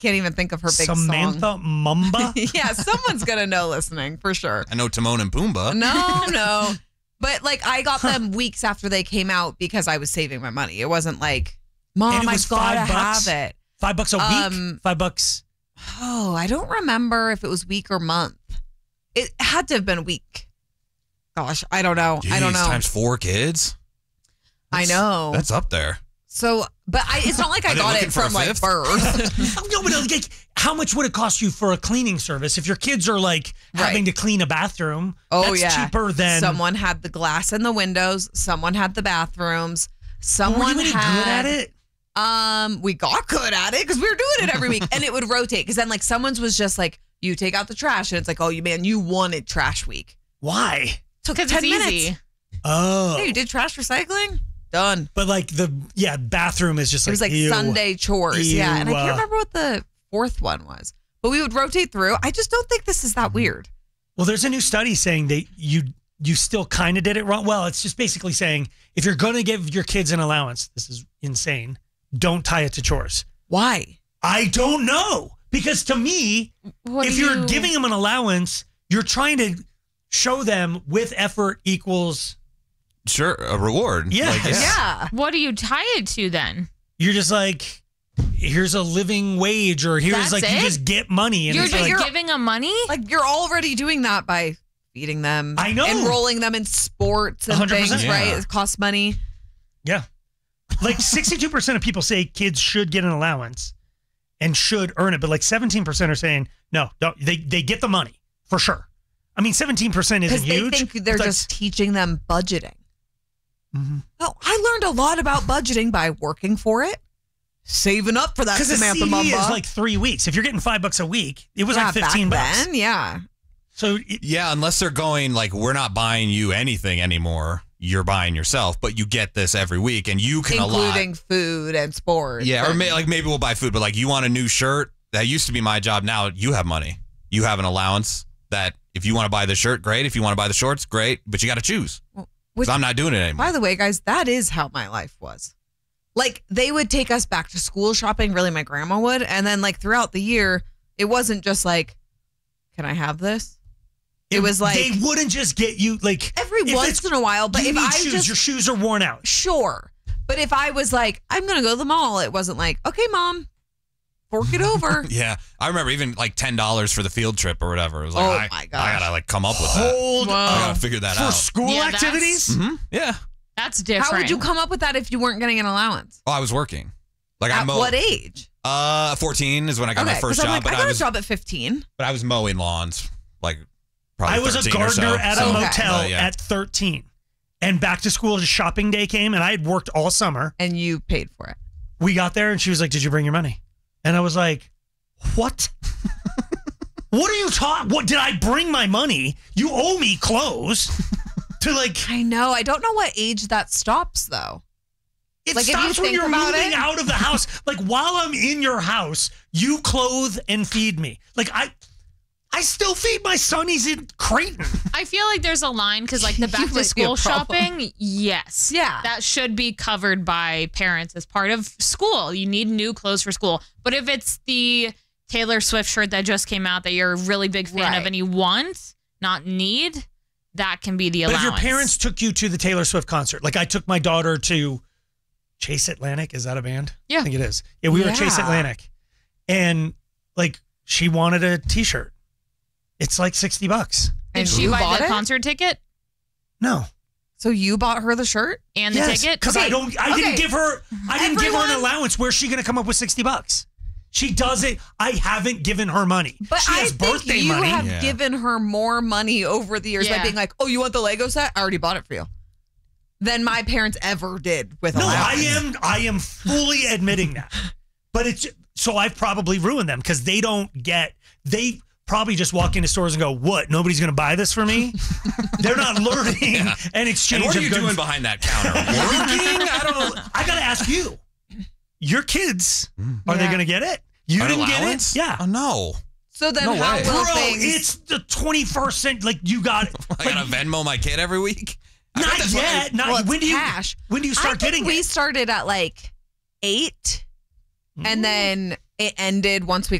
can't even think of her big Samantha song. Mumba? Yeah, someone's going to know listening for sure. I know Timon and Pumbaa. No. But like I got them weeks after they came out because I was saving my money. It wasn't like, Mom, I gotta have it. $5 a week? $5. Oh, I don't remember if it was week or month. It had to have been a week. Gosh, I don't know. Jeez, I don't know. Times 4 kids. I know. That's up there. So, but it's not like I got it from like birth. No, but like, how much would it cost you for a cleaning service if your kids are like having to clean a bathroom? Oh, that's cheaper than someone had the glass in the windows. Someone had the bathrooms. Someone were you any good at it? We got good at it because we were doing it every week, and it would rotate. Because then, like, someone's was just like, you take out the trash, and it's like, oh, you wanted trash week. Why? Took Because 10 it's minutes. easy. Oh, Hey, you did trash recycling? Done. but like bathroom is just It was like ew. Sunday chores. Yeah, and I Ew. can't remember what the fourth one was, but we would rotate through. I just don't think this is that weird. Well, there's a new study saying that you still kind of did it wrong. Well, it's just basically saying if you're going to give your kids an allowance, this is insane, don't tie it to chores. Why? I don't know. Because to me, if you're giving them an allowance, you're trying to show them with effort equals... Sure, a reward. Yes. Yeah. What do you tie it to then? You're just like, here's a living wage, or here's That's like, you it? just get money. And You're it's just like, giving them money? Like you're already doing that by feeding them. I know. Enrolling them in sports and 100%. things, Yeah. right? It costs money. yeah. Like 62% of people say kids should get an allowance and should earn it. But like 17% are saying, no, they get the money for sure. I mean, 17% isn't Because they huge. think they're but just teaching them budgeting. Mm-hmm. Oh, I learned a lot about budgeting by working for it, saving up for that because a Samantha CD Mumba. is like 3 weeks. If you're getting $5 a week, it was Yeah, like $15. back then, yeah. So Yeah, unless they're going like, we're not buying you anything anymore. You're buying yourself, but you get this every week, and you can Including allot. food and sports. Yeah, or and- maybe we'll buy food, but like you want a new shirt. That used to be my job. Now you have money. You have an allowance that if you want to buy the shirt, great. If you want to buy the shorts, great. But you got to choose. Which, So I'm not doing it anymore. by the way, guys, that is how my life was. Like, they would take us back to school shopping, really, my grandma would. And then, like, throughout the year, it wasn't just like, can I have this? It was like, they wouldn't just get you like every if once it's- in a while. But you if need I shoes, just, your shoes are worn out. sure. But if I was like, I'm going to go to the mall, it wasn't like, okay, Mom, fork it over. Yeah, I remember even like $10 for the field trip or whatever. It was like, Oh, I my gosh. gotta like come up with that. Hold Whoa. I gotta figure that for out. school Yeah, that's- activities. Mhm. Yeah. That's different. How would you come up with that if you weren't getting an allowance? Oh, I was working. Like I At mowed. what age? 14 is when I got my first 'cause I'm job, like, I got a job at 15. but I was mowing lawns. Like probably I was a 13 or gardener so. at So, a motel yeah. at 13, and back to school shopping day came, and I had worked all summer. And you paid for it. We got there, and she was like, "Did you bring your money?" And I was like, "What? What are you talking? What did I bring my money? You owe me clothes." To like, I know. I don't know what age that stops, though. it Like, if you stops when think you're about moving it. out of the house. Like while I'm in your house, you clothe and feed me. Like I still feed my son. He's in Creighton. I feel like there's a line because, like, the You back to might be a school problem. shopping, yes. Yeah. That should be covered by parents as part of school. You need new clothes for school. But if it's the Taylor Swift shirt that just came out that you're a really big fan Right. of and you want, not need, that can be the But allowance. if your parents took you to the Taylor Swift concert, like I took my daughter to Chase Atlantic, is that a band? Yeah. I think it is. Yeah, we were at Chase Yeah. Atlantic, and like she wanted a T-shirt. It's like $60. Did And she you buy bought the it? concert ticket No, So you bought her the shirt? and the yes, ticket? because Okay, I didn't okay. give her. I didn't give her an Everyone- allowance. Where's she going to come up with $60? She does it. I haven't given her money. But she I has think birthday you money. have Yeah. given her more money over the years by Yeah. being like, oh, you want the Lego set? I already bought it for you. Than my parents ever did with No, allowance. I am fully admitting that. But it's so I've probably ruined them because they probably just walk into stores and go, "What? Nobody's going to buy this for me?" They're not learning and And exchange. what are of you goods. doing behind that counter? Working? I don't know. I got to ask you. Your kids, are they Yeah. going to get it? You An didn't allowance? get it? Yeah. Oh, no. So then No how way. will Bro, things... it's the 21st century. Like you got I gotta Venmo my kid every week. I bet not that's what I- yet. Not Well, it's when do you cash. when do you I start think getting we it? started at like 8 and then it ended once we